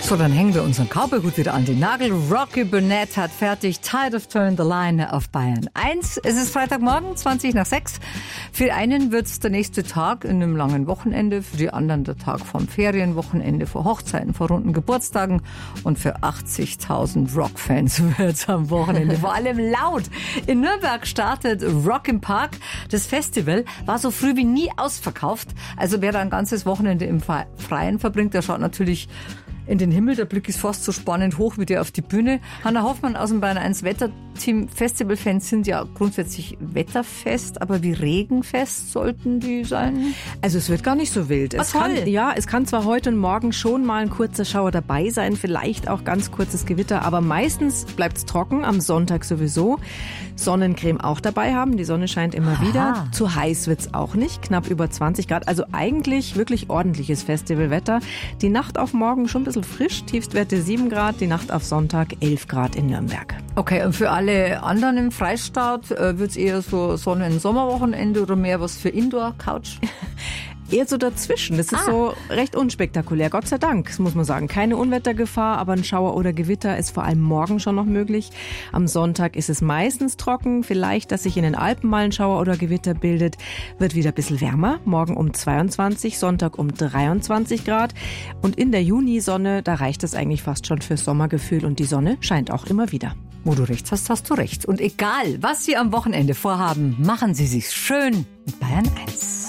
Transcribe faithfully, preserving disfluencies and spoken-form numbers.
So, dann hängen wir unseren Cowboy-Hut wieder an den Nagel. Rocky Burnett hat fertig Tide of Turn the Line auf Bayern eins. Es ist Freitagmorgen, zwanzig nach sechs. Für einen wird es der nächste Tag in einem langen Wochenende, für die anderen der Tag vom Ferienwochenende, vor Hochzeiten, vor runden Geburtstagen. Und für achtzigtausend Rock-Fans wird es am Wochenende vor allem laut. In Nürnberg startet Rock im Park. Das Festival war so früh wie nie ausverkauft. Also wer da ein ganzes Wochenende im Freien verbringt, der schaut natürlich in den Himmel. Der Blick ist fast so spannend hoch wie der auf die Bühne. Hanna Hoffmann aus dem Bayern eins Wetterteam. Festivalfans sind ja grundsätzlich wetterfest, aber wie regenfest sollten die sein? Also es wird gar nicht so wild. Es kann, ja, es kann zwar heute und morgen schon mal ein kurzer Schauer dabei sein, vielleicht auch ganz kurzes Gewitter, aber meistens bleibt es trocken, am Sonntag sowieso. Sonnencreme auch dabei haben, die Sonne scheint immer Aha. wieder. Zu heiß wird's auch nicht, knapp über zwanzig Grad. Also eigentlich wirklich ordentliches Festivalwetter. Die Nacht auf morgen schon ein bisschen frisch, Tiefstwerte sieben Grad, die Nacht auf Sonntag elf Grad in Nürnberg. Okay, und für alle anderen im Freistaat äh, wird's eher so Sonnen-Sommerwochenende oder mehr was für Indoor-Couch? Eher so dazwischen. Das ist ah. so recht unspektakulär. Gott sei Dank, muss man sagen. Keine Unwettergefahr, aber ein Schauer oder Gewitter ist vor allem morgen schon noch möglich. Am Sonntag ist es meistens trocken. Vielleicht, dass sich in den Alpen mal ein Schauer oder Gewitter bildet. Wird wieder ein bisschen wärmer. Morgen um zweiundzwanzig, Sonntag um dreiundzwanzig Grad. Und in der Junisonne, da reicht es eigentlich fast schon fürs Sommergefühl. Und die Sonne scheint auch immer wieder. Wo du rechts hast, hast du recht. Und egal, was Sie am Wochenende vorhaben, machen Sie sich's schön mit Bayern eins.